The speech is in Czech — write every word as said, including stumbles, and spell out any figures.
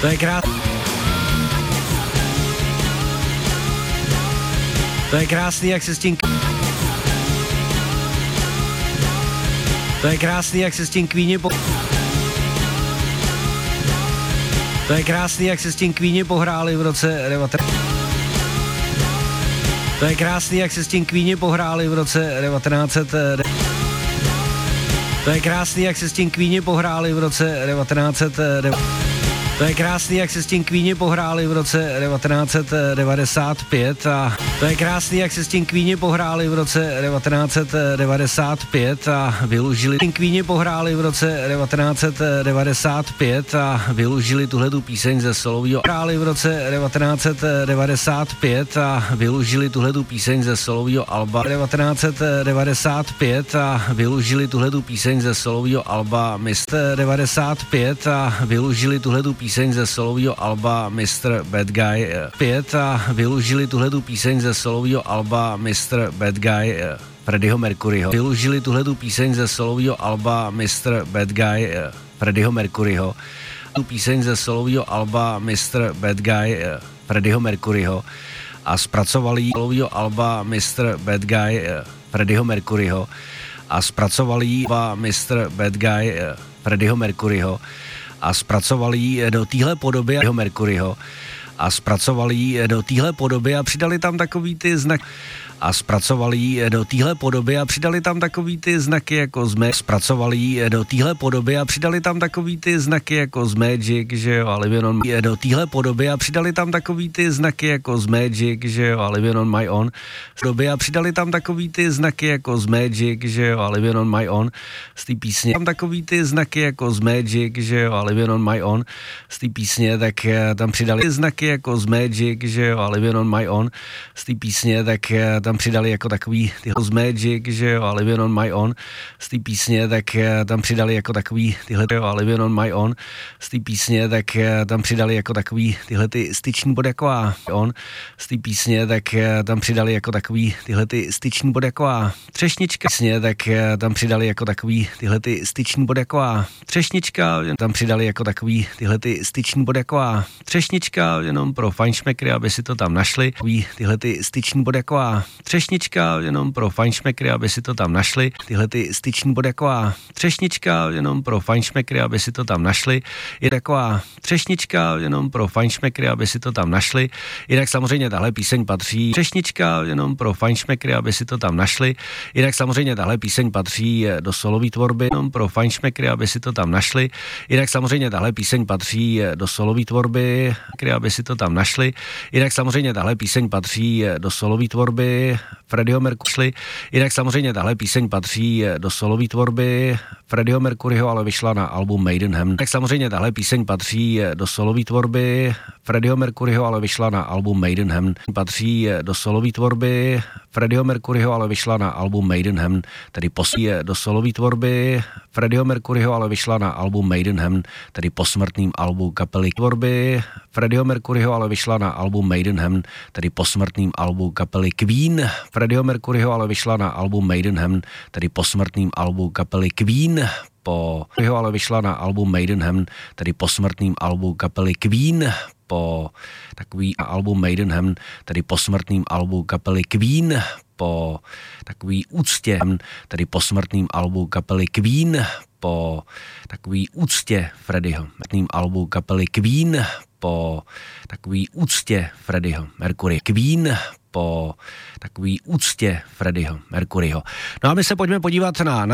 To je krásný. To je krásný, jak se s tím... To je krásný, jak se s tím Queeni po... To je krásný, jak se s tím Queeni pohráli v roce devatenáct... To je krásný, jak se s tím Queeni pohráli v roce devatenáct set... To je krásný, jak se s tím Queeni pohráli v roce devatenáct set... To je krásný, jak se s tím Queeni pohráli v roce devatenáct set devadesát pět a to je krásný, jak se s tím Queeni pohráli v roce devatenáct set devadesát pět a vylužili Queeni pohráli v roce devatenáct set devadesát pět a vylužili tuhletu píseň ze solovýho hráli v roce devatenáct set devadesát pět a vylužili tuhletu píseň ze solovýho alba devatenáct set devadesát pět a vylužili tuhletu píseň ze solovýho alba mistr devadesát pět a vylužili tuhletu píseň ze solovýho alba mistr Bad Guy pět a vylužili tuhletu píseň ze solovýho alba mistr Bad Guy Freddieho Mercuryho. Vylužili tuhletu píseň ze solovýho alba mistr Bad Guy Freddieho Mercuryho. Tu píseň ze solovýho alba mistr Bad Guy Freddieho Mercuryho a zpracovali solovýho alba mistr Bad Guy Freddieho Mercuryho a zpracovali mistr Bad Guy Freddieho Mercuryho a zpracovali ji do téhle podoby jeho Mercuryho a zpracovali ji do téhle podoby a přidali tam takový ty znaky a zpracovali ji do téhle podoby a přidali tam takový ty znaky jako z Magic, zpracovali ji do téhle podoby a přidali tam takový ty znaky jako z Magic, že jo, a Living on je do téhle podoby a přidali tam takový ty znaky jako z Magic, že jo, a Living on my own doby a přidali tam takový ty znaky jako z Magic, že jo, a Living on my own z té písně, tam takový ty znaky jako z Magic, že jo, a Living on my own z té písně, tak tam přidali ty znaky jako z Magic, že jo, a Living on my own z té písně, tak tam přidali jako takový tyhle z Magic, že jo, a Living on my own z té písně, tak tam přidali jako takový tyhle, jo, a Living on my own z té písně, tak tam přidali jako takový tyhle ty styční bod jako a on z té písně, tak tam přidali jako takový tyhle ty styční bod jako a třešnička, písně, tak tam přidali jako takový tyhle ty styční bod jako a třešnička, tam přidali jako takový tyhle ty styční bod jako a třešnička, jenom pro fajnšmekry, aby si to tam našli, tyhle ty styční bod jako a třešnička, jenom pro fajnšmekry, aby si to tam našli, tyhle ty styční bod jako a třešnička, jenom pro fajnšmekry, aby si to tam našli, je taková třešnička, jenom pro fajnšmekry, aby si to tam našli, jinak samozřejmě tahle píseň patří, třešnička, jenom pro fajnšmekry, aby si to tam našli, jinak samozřejmě tahle píseň patří do solové tvorby, jenom pro fajnšmekry, aby si to tam našli, jinak samozřejmě tahle píseň patří do solové tvorby, aby si to tam našli, jinak samozřejmě tahle píseň patří do solové tvorby Freddieho Mercuryho, jinak samozřejmě tahle píseň patří do solové tvorby Freddieho Mercuryho, ale vyšla na album Maidenhead. Jinak samozřejmě tahle píseň patří do solové tvorby Freddieho Mercuryho, ale vyšla na album Maidenhead. Patří do solové tvorby Freddieho Mercuryho, ale vyšla na album Maidenhead, tedy posmrtný do solové tvorby Freddieho Mercuryho, ale vyšla na album Maidenhead, tedy posmrtným albu kapely tvorby Freddieho Mercuryho, ale vyšla na album Maidenhead, tedy posmrtným albu kapely Queen Freddieho Mercuryho, ale vyšla na album Maidenhead, tedy posmrtným albu kapely Queen po ale vyšla na album Maidenhead, tedy posmrtným albu kapely Queen po takový album Maidenhead, tedy posmrtným albu kapely Queen po takový úctě, tedy posmrtným albu kapely Queen po takový úctě Freddieho, posmrtným albu kapely Queen po takový úctě Freddieho Mercury. Queen po takový úctě Freddieho Mercuryho. No a my se pojďme podívat na